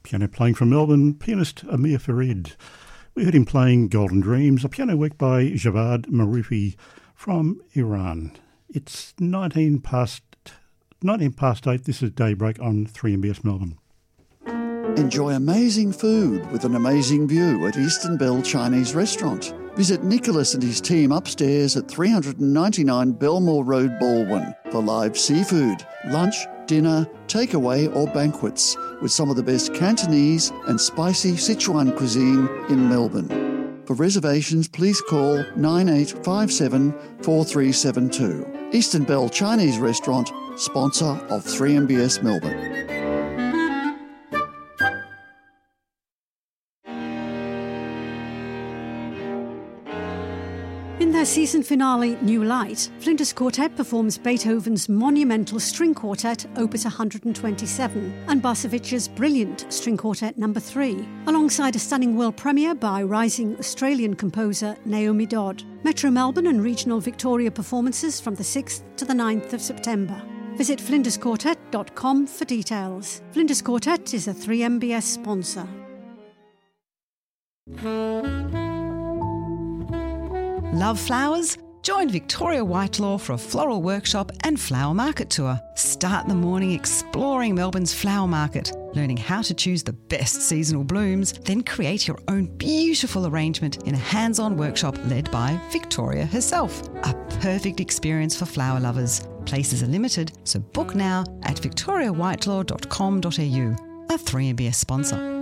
Piano playing from Melbourne, pianist Amir Farid. We heard him playing Golden Dreams, a piano work by Javad Marufi from Iran. It's 19 past 8. This is Daybreak on 3MBS Melbourne. Enjoy amazing food with an amazing view at Eastern Bell Chinese Restaurant. Visit Nicholas and his team upstairs at 399 Belmore Road, Baldwin for live seafood, lunch, dinner, takeaway or banquets with some of the best Cantonese and spicy Sichuan cuisine in Melbourne. For reservations, please call 9857 4372. Eastern Bell Chinese Restaurant, sponsor of 3MBS Melbourne. In their season finale, New Light, Flinders Quartet performs Beethoven's monumental string quartet, Opus 127, and Barsevich's brilliant string quartet No. 3, alongside a stunning world premiere by rising Australian composer Naomi Dodd. Metro Melbourne and regional Victoria performances from the 6th to the 9th of September. Visit flindersquartet.com for details. Flinders Quartet is a 3MBS sponsor. Love flowers? Join Victoria Whitelaw for a floral workshop and flower market tour. Start the morning exploring Melbourne's flower market, learning how to choose the best seasonal blooms, then create your own beautiful arrangement in a hands-on workshop led by Victoria herself. A perfect experience for flower lovers. Places are limited, so book now at victoriawhitelaw.com.au. A 3MBS sponsor.